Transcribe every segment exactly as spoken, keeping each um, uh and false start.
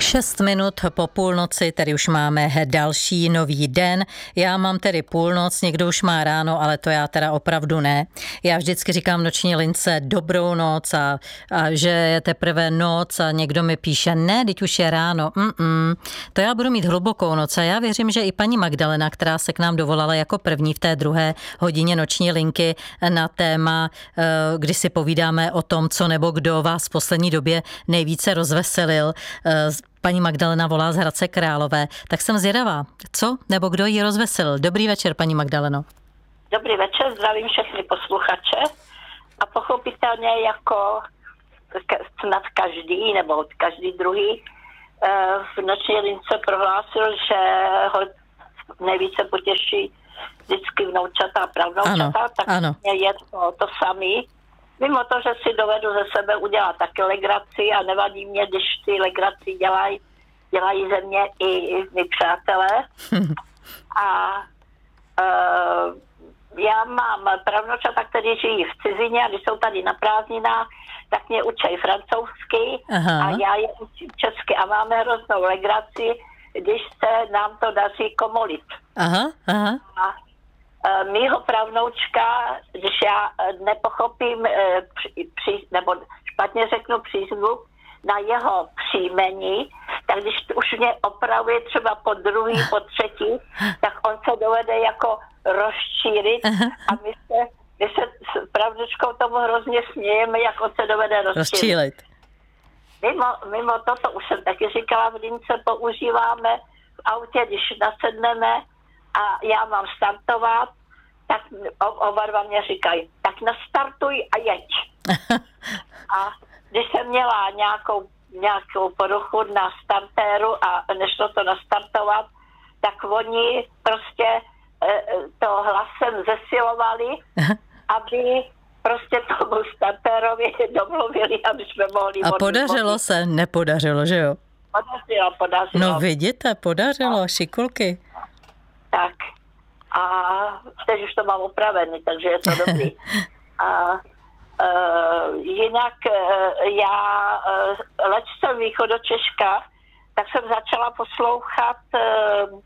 Šest minut po půlnoci, tedy už máme další nový den. Já mám tedy půlnoc, někdo už má ráno, ale to já teda opravdu ne. Já vždycky říkám noční lince dobrou noc a, a že je teprve noc a někdo mi píše, ne, teď už je ráno. Mm-mm. To já budu mít hlubokou noc a já věřím, že i paní Magdalena, která se k nám dovolala jako první v té druhé hodině noční linky na téma, kdy si povídáme o tom, co nebo kdo vás v poslední době nejvíce rozveselil. Paní Magdalena volá z Hradce Králové, tak jsem zvědavá, co nebo kdo ji rozveselil. Dobrý večer, paní Magdaleno. Dobrý večer, zdravím všechny posluchače a pochopitelně jako snad každý nebo každý druhý v noční lince prohlásil, že ho nejvíce potěší vždycky vnoučata a pravnoučata, ano, tak ano. Mě je to, to samý. Mimo to, že si dovedu ze sebe udělat taky legraci a nevadí mě, když ty legraci dělají, dělají ze mě i mý přátelé. A uh, já mám pravnočata, kteří žijí v cizině a když jsou tady na prázdninách, tak mě učí francouzsky. Aha. A já je učím česky a máme hroznou legraci, když se nám to daří komolit. Aha, aha. A mýho pravnoučka, když já nepochopím při, při, nebo špatně řeknu přízvuk na jeho příjmení, tak když už mě opravuje třeba po druhý, po třetí, tak on se dovede jako rozšířit a my se, my se s pravnučkou tomu hrozně smějeme, jak on se dovede rozšířit. Mimo, mimo toto už jsem taky říkala, v lince používáme v autě, když nasedneme a já mám startovat, tak oba dva mě říkají, tak nastartuj a jeď. A když jsem měla nějakou, nějakou poruchu na startéru a nešlo to nastartovat, tak oni prostě to hlasem zesilovali, aby prostě tomu startérovi domluvili, aby jsme mohli... A podařilo mohli. se? Nepodařilo, že jo? Podařilo, podařilo. No vidíte, podařilo, no. Šikulky. Tak. A teď už to mám upravený, takže je to dobrý. A uh, jinak uh, já, uh, leč jsem východočeška, tak jsem začala poslouchat uh, uh,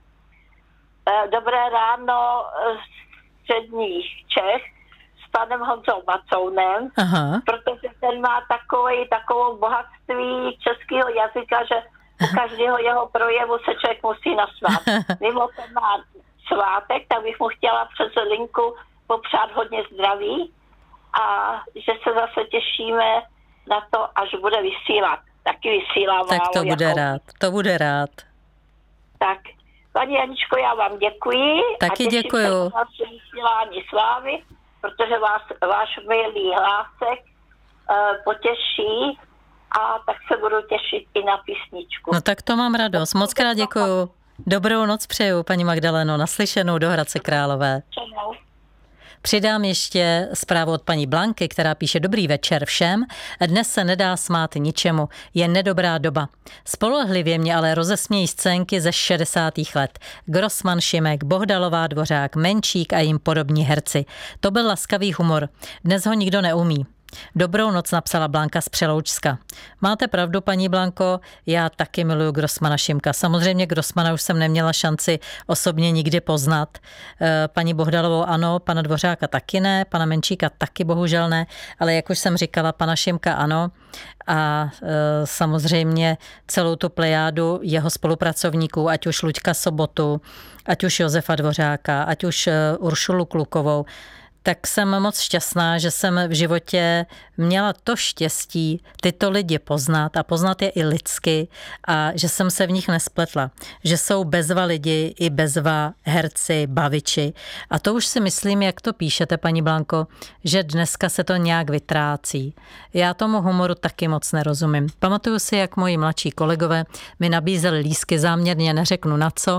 Dobré ráno z středních Čech s panem Honzou Macounem, aha. Protože ten má takový, takovou bohatství českého jazyka, že u každého jeho projevu se člověk musí nasmát. Mimo to má svátek, tak bych mu chtěla přes linku popřát hodně zdraví a že se zase těšíme na to, až bude vysílat. Taky vysílá málo. Tak to bude jako... rád, to bude rád. Tak, paní Janičko, já vám děkuji. Taky a děkuju. A těším se na vysílání Slávy, protože vás, váš milý hlásek uh, potěší a tak se budu těšit i na písničku. No tak to mám radost. Moc krát děkuju. Dobrou noc přeju, paní Magdaleno, naslyšenou do Hradce Králové. Čenou. Přidám ještě zprávu od paní Blanky, která píše dobrý večer všem. Dnes se nedá smát ničemu, je nedobrá doba. Spolehlivě mě ale rozesmějí scénky ze šedesátých let. Grossman, Šimek, Bohdalová, Dvořák, Menčík a jim podobní herci. To byl laskavý humor. Dnes ho nikdo neumí. Dobrou noc, napsala Blanka z Přeloučska. Máte pravdu, paní Blanko, já taky miluju Grossmana, Šimka. Samozřejmě Grossmana už jsem neměla šanci osobně nikdy poznat. Paní Bohdalovou ano, pana Dvořáka taky ne, pana Menčíka taky bohužel ne, ale jak už jsem říkala, pana Šimka ano. A samozřejmě celou tu plejádu jeho spolupracovníků, ať už Luďka Sobotu, ať už Josefa Dvořáka, ať už Uršulu Klukovou, tak jsem moc šťastná, že jsem v životě měla to štěstí tyto lidi poznat a poznat je i lidsky a že jsem se v nich nespletla. Že jsou bezva lidi i bezva herci, baviči. A to už si myslím, jak to píšete, paní Blanko, že dneska se to nějak vytrácí. Já tomu humoru taky moc nerozumím. Pamatuju si, jak moji mladší kolegové mi nabízeli lístky, záměrně neřeknu na co,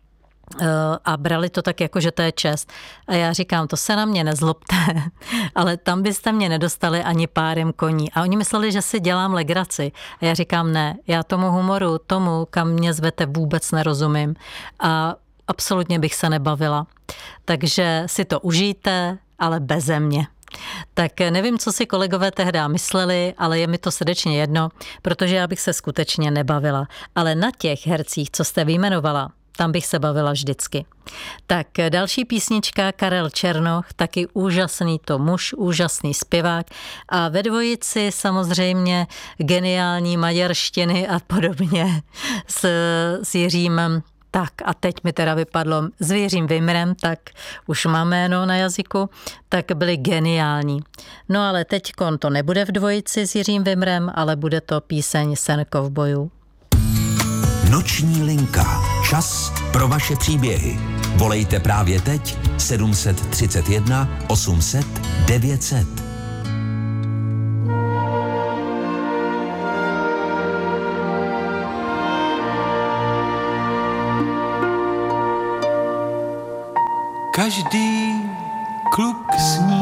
a brali to tak jako, že to je čest. A já říkám, to se na mě nezlobte, ale tam byste mě nedostali ani párem koní. A oni mysleli, že si dělám legraci. A já říkám, ne, já tomu humoru, tomu, kam mě zvete, vůbec nerozumím. A absolutně bych se nebavila. Takže si to užijte, ale beze mě. Tak nevím, co si kolegové tehdy mysleli, ale je mi to srdečně jedno, protože já bych se skutečně nebavila. Ale na těch hercích, co jste vyjmenovala, tam bych se bavila vždycky. Tak další písnička, Karel Černoch, taky úžasný to muž, úžasný zpěvák a ve dvojici samozřejmě geniální maďarštiny a podobně s, s Jiřím. Tak a teď mi teda vypadlo s Jiřím Vimrem, tak už mám jméno na jazyku, tak byli geniální. No ale teď to nebude v dvojici s Jiřím Vimrem, ale bude to píseň Sen kovbojů. Noční linka. Čas pro vaše příběhy. Volejte právě teď sedm set třicet jedna osm set devět set. Každý kluk sní